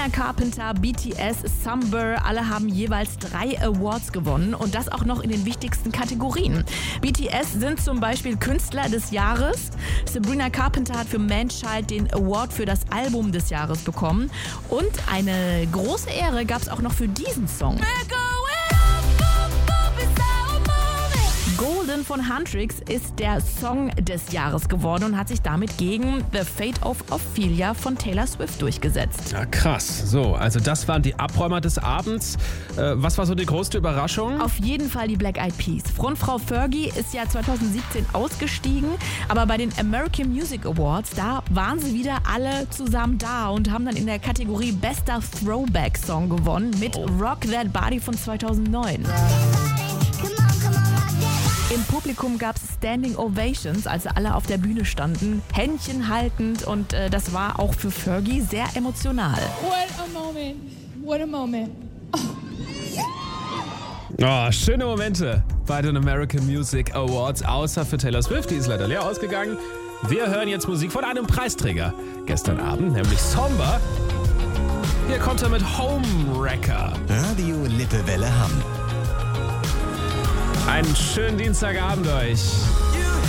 Sabrina Carpenter, BTS, Summer, alle haben jeweils 3 Awards gewonnen und das auch noch in den wichtigsten Kategorien. BTS sind zum Beispiel Künstler des Jahres. Sabrina Carpenter hat für Man-Child den Award für das Album des Jahres bekommen. Und eine große Ehre gab es auch noch für diesen Song. Golden von Huntrix ist der Song des Jahres geworden und hat sich damit gegen The Fate of Ophelia von Taylor Swift durchgesetzt. Ja, krass. So, also das waren die Abräumer des Abends. Was war so die größte Überraschung? Auf jeden Fall die Black Eyed Peas. Frontfrau Fergie ist ja 2017 ausgestiegen, aber bei den American Music Awards, da waren sie wieder alle zusammen da und haben dann in der Kategorie Bester Throwback Song gewonnen mit Rock That Body von 2009. Im Publikum gab es Standing Ovations, als alle auf der Bühne standen, Händchen haltend und das war auch für Fergie sehr emotional. What a moment. What a moment. Oh, schöne Momente bei den American Music Awards, außer für Taylor Swift, die ist leider leer ausgegangen. Wir hören jetzt Musik von einem Preisträger gestern Abend, nämlich Summer. Hier kommt er mit Homewrecker. Radio Lippewelle Hamm. Einen schönen Dienstagabend euch.